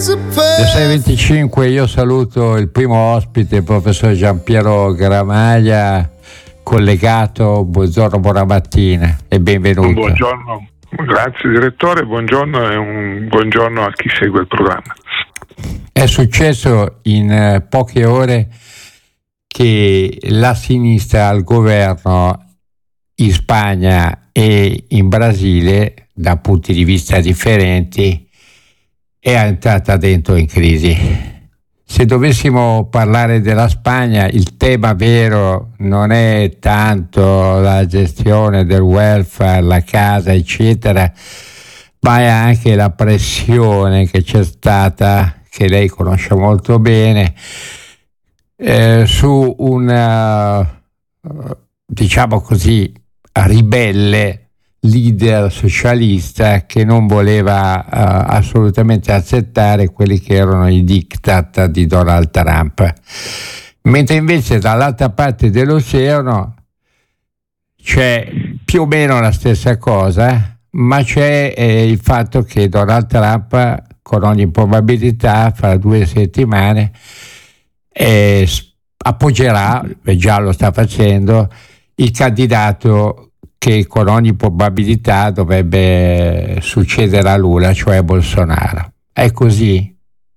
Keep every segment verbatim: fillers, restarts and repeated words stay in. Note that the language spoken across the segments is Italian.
Le sei e venticinque, io saluto il primo ospite, il professor Giampiero Gramaglia, collegato. Buongiorno, buona mattina e benvenuto. Buongiorno, grazie direttore, buongiorno e un buongiorno a chi segue il programma. È successo in eh, poche ore che la sinistra al governo in Spagna e in Brasile, da punti di vista differenti, è entrata dentro in crisi. Se dovessimo parlare della Spagna, il tema vero non è tanto la gestione del welfare, la casa, eccetera, ma è anche la pressione che c'è stata, che lei conosce molto bene, eh, su un, diciamo così, ribelle leader socialista che non voleva uh, assolutamente accettare quelli che erano i diktat di Donald Trump, mentre invece dall'altra parte dell'oceano c'è più o meno la stessa cosa, ma c'è eh, il fatto che Donald Trump, con ogni probabilità, fra due settimane eh, appoggerà, e già lo sta facendo, il candidato che con ogni probabilità dovrebbe succedere a Lula, cioè Bolsonaro. È così?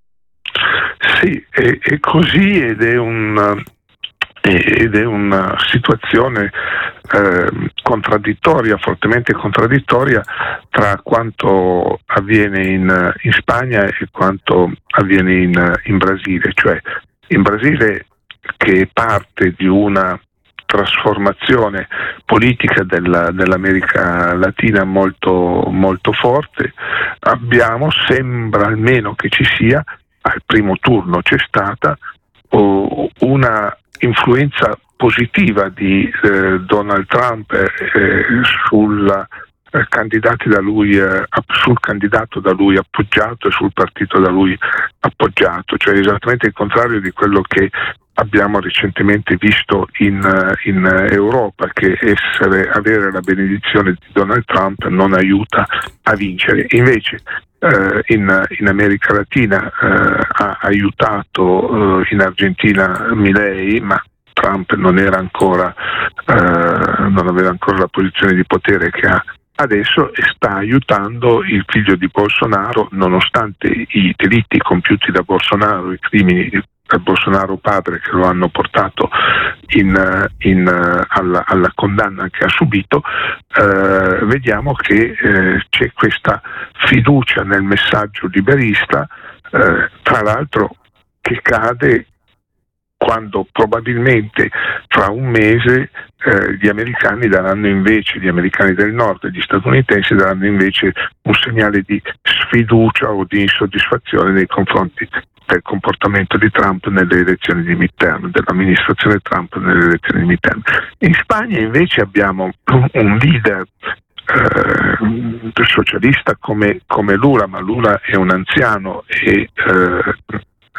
Sì, è, è così ed è, un, ed è una situazione eh, contraddittoria, fortemente contraddittoria, tra quanto avviene in, in Spagna e quanto avviene in, in Brasile. Cioè, in Brasile, che è parte di una trasformazione politica della, dell'America Latina molto, molto forte, abbiamo, sembra almeno che ci sia, al primo turno c'è stata oh, una influenza positiva di eh, Donald Trump eh, sul, eh, candidati da lui, eh, sul candidato da lui appoggiato e sul partito da lui appoggiato, cioè esattamente il contrario di quello che abbiamo recentemente visto in, in Europa, che essere, avere la benedizione di Donald Trump non aiuta a vincere. Invece eh, in, in America Latina eh, ha aiutato eh, in Argentina Milei, ma Trump non era ancora eh, non aveva ancora la posizione di potere che ha adesso, e sta aiutando il figlio di Bolsonaro, nonostante i delitti compiuti da Bolsonaro, i crimini al Bolsonaro padre che lo hanno portato in, in, alla, alla condanna che ha subito. Eh, vediamo che eh, c'è questa fiducia nel messaggio liberista, eh, tra l'altro che cade quando probabilmente fra un mese eh, gli americani daranno invece, gli americani del nord e gli statunitensi daranno invece un segnale di sfiducia o di insoddisfazione nei confronti del comportamento di Trump nelle elezioni di midterm, dell'amministrazione Trump nelle elezioni di midterm. In Spagna invece abbiamo un leader eh, socialista come, come Lula, ma Lula è un anziano e eh,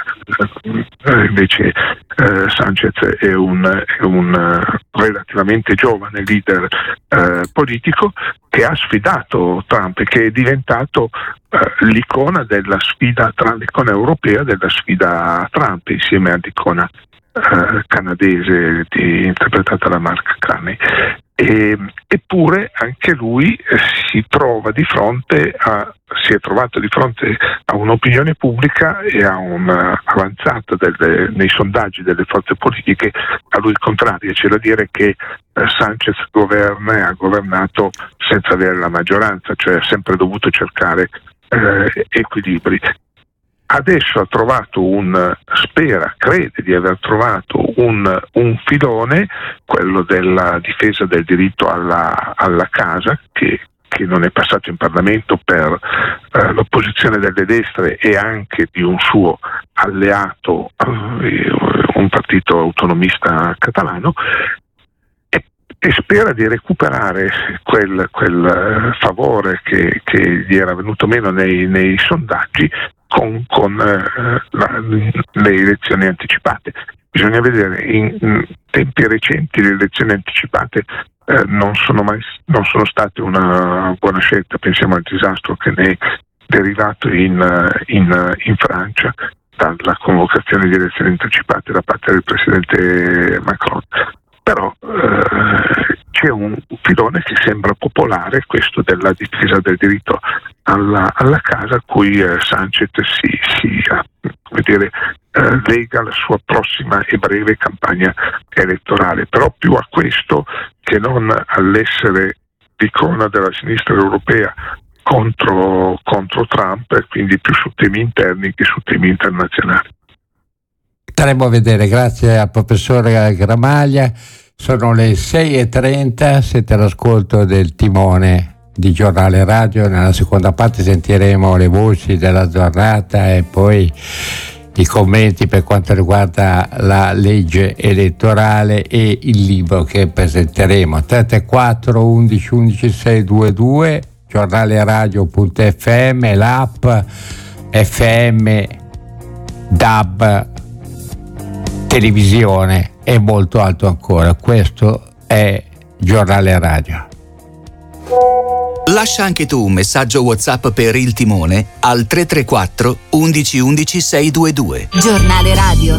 invece eh, Sanchez è un, è un uh, relativamente giovane leader uh, politico che ha sfidato Trump e che è diventato uh, l'icona della sfida tra l'icona europea della sfida a Trump, insieme all'icona uh, canadese di, interpretata da Mark Carney. E, eppure anche lui eh, si trova di fronte a si è trovato di fronte a un'opinione pubblica e a un'avanzata delle, nei sondaggi delle forze politiche a lui contrarie. C'è da dire che eh, Sanchez governa e ha governato senza avere la maggioranza, cioè ha sempre dovuto cercare eh, equilibri. Adesso ha trovato un, spera, crede di aver trovato un, un filone, quello della difesa del diritto alla, alla casa, che, che non è passato in Parlamento per eh, l'opposizione delle destre e anche di un suo alleato, eh, un partito autonomista catalano, e, e spera di recuperare quel, quel favore che, che gli era venuto meno nei, nei sondaggi con, con eh, la, le elezioni anticipate. Bisogna vedere, in, in tempi recenti le elezioni anticipate eh, non sono mai non sono state una buona scelta. Pensiamo al disastro che ne derivato in, in, in Francia dalla convocazione di elezioni anticipate da parte del presidente Macron. Però eh, c'è un filone che sembra popolare, questo della difesa del diritto alla, alla casa, a cui eh, Sánchez si, si come dire, eh, lega la sua prossima e breve campagna elettorale, però più a questo che non all'essere l'icona della sinistra europea contro, contro Trump, e quindi più su temi interni che su temi internazionali. Staremo a vedere, grazie al professore Gramaglia. Sono le sei e trenta, siete all'ascolto del timone di Giornale Radio. Nella seconda parte sentiremo le voci della giornata e poi i commenti per quanto riguarda la legge elettorale e il libro che presenteremo. tre tre quattro undici undici seicentoventidue, giornaleradio.fm, l'app F M, D A B, televisione e molto altro ancora. Questo è Giornale Radio. Lascia anche tu un messaggio WhatsApp per il timone al tre tre quattro undici undici seicentoventidue. Giornale Radio.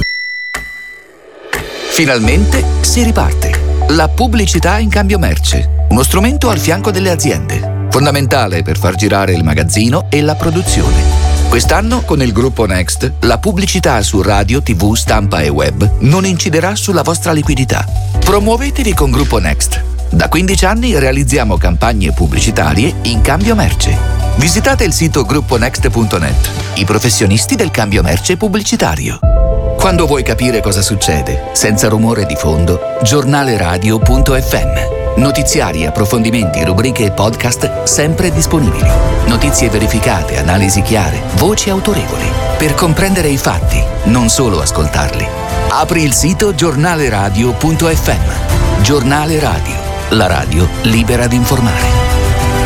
Finalmente si riparte. La pubblicità in cambio merce. Uno strumento al fianco delle aziende. Fondamentale per far girare il magazzino e la produzione. Quest'anno, con il gruppo Next, la pubblicità su radio, tivù, stampa e web non inciderà sulla vostra liquidità. Promuovetevi con Gruppo Next. Da quindici anni realizziamo campagne pubblicitarie in cambio merce. Visitate il sito gruppo next punto net, i professionisti del cambio merce pubblicitario. Quando vuoi capire cosa succede, senza rumore di fondo, giornaleradio punto effe emme. Notiziari, approfondimenti, rubriche e podcast sempre disponibili. Notizie verificate, analisi chiare, voci autorevoli. Per comprendere i fatti, non solo ascoltarli. Apri il sito giornaleradio punto effe emme. Giornale Radio, la radio libera di informare.